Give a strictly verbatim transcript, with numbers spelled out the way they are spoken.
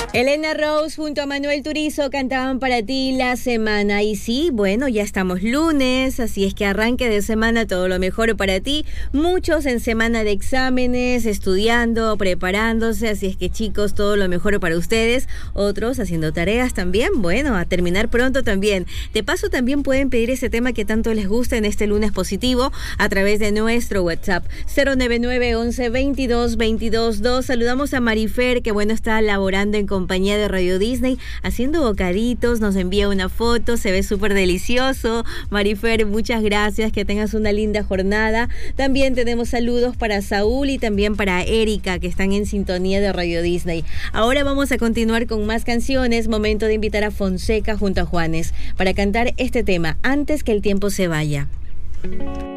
Elena Rose junto a Manuel Turizo cantaban para ti La Semana. Y sí, bueno, ya estamos lunes, así es que arranque de semana, todo lo mejor para ti. Muchos en semana de exámenes, estudiando, preparándose, así es que chicos, todo lo mejor para ustedes. Otros haciendo tareas también, bueno, a terminar pronto también. De paso también pueden pedir ese tema que tanto les gusta en este lunes positivo a través de nuestro WhatsApp cero nueve nueve once veintidós veintidós dos. Saludamos a Marifer, que bueno, está laborando en compañía de Radio Disney, haciendo bocaditos, nos envía una foto, se ve súper delicioso. Marifer, muchas gracias, que tengas una linda jornada. También tenemos saludos para Saúl y también para Erika, que están en sintonía de Radio Disney. Ahora vamos a continuar con más canciones, momento de invitar a Fonseca junto a Juanes, para cantar este tema, Antes que el tiempo se vaya.